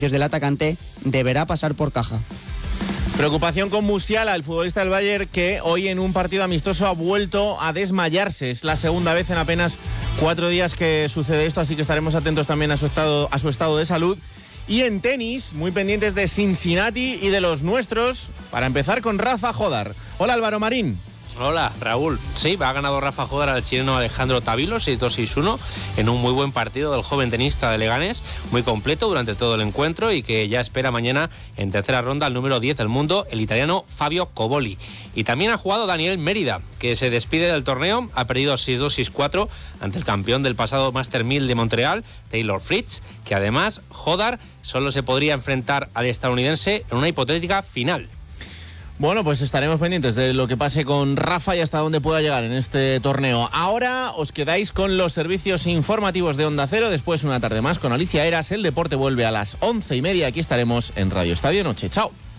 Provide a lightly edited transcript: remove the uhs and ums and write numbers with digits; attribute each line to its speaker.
Speaker 1: del atacante deberá pasar por caja.
Speaker 2: Preocupación con Musiala, el futbolista del Bayern, que hoy en un partido amistoso ha vuelto a desmayarse. Es la segunda vez en apenas 4 días que sucede esto, así que estaremos atentos también a su estado de salud. Y en tenis, muy pendientes de Cincinnati y de los nuestros, para empezar con Rafa Jódar. Hola, Álvaro Marín.
Speaker 3: Hola, Raúl. Sí, ha ganado Rafa Jódar al chileno Alejandro Tavilo 6-2-6-1 en un muy buen partido del joven tenista de Leganés, muy completo durante todo el encuentro y que ya espera mañana en tercera ronda al número 10 del mundo, el italiano Fabio Coboli. Y también ha jugado Daniel Mérida, que se despide del torneo, ha perdido 6-2-6-4 ante el campeón del pasado Master 1000 de Montreal, Taylor Fritz, que además Jódar solo se podría enfrentar al estadounidense en una hipotética final.
Speaker 2: Bueno, pues estaremos pendientes de lo que pase con Rafa y hasta dónde pueda llegar en este torneo. Ahora os quedáis con los servicios informativos de Onda Cero. Después, una tarde más con Alicia Eras. El deporte vuelve a las 11:30. Aquí estaremos en Radio Estadio Noche. Chao.